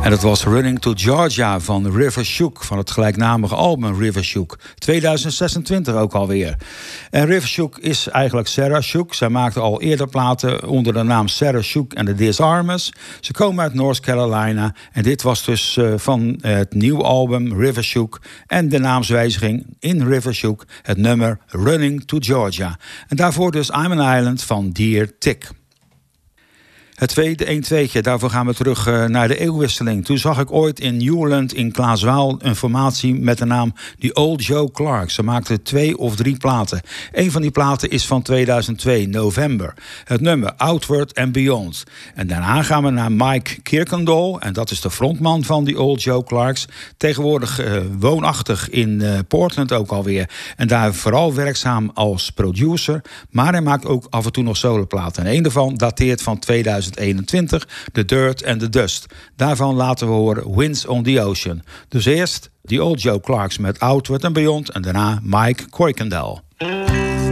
En dat was Running to Georgia van River Shook, van het gelijknamige album River Shook. 2026 ook alweer. En River Shook is eigenlijk Sarah Shook. Zij maakte al eerder platen onder de naam Sarah Shook and the Disarmers. Ze komen uit North Carolina. En dit was dus van het nieuwe album River Shook. En de naamswijziging in River Shook, het nummer Running to Georgia. En daarvoor dus I'm an Island van Dear Tick. Het tweede 1 2'tje, daarvoor gaan we terug naar de eeuwwisseling. Toen zag ik ooit in Newland in Klaaswaal een formatie met de naam The Old Joe Clark. Ze maakten 2 of 3 platen. Een van die platen is van 2002, november. Het nummer Outward and Beyond. En daarna gaan we naar Mike Kirkendall. En dat is de frontman van The Old Joe Clarks. Tegenwoordig woonachtig in Portland ook alweer. En daar vooral werkzaam als producer. Maar hij maakt ook af en toe nog soloplaten. En een daarvan dateert van 2021, The Dirt and the Dust. Daarvan laten we horen Winds on the Ocean. Dus eerst The Old Joe Clarks met Outward and Beyond en daarna Mike Kirkendall.